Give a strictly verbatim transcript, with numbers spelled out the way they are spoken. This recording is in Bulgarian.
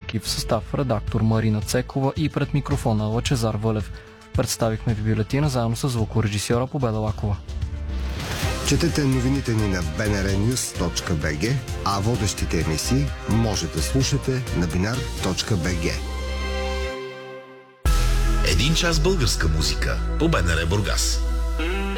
екип в състав редактор Марина Цекова и пред микрофона Лъчезар Вълев. Представихме ви бюлетина заедно с звукорежисьора Победа Лакова. Четете новините ни на би ен ар нюз точка би джи, а водещите емисии може да слушате на бинар точка би джи. Един час българска музика по БНР Бургас.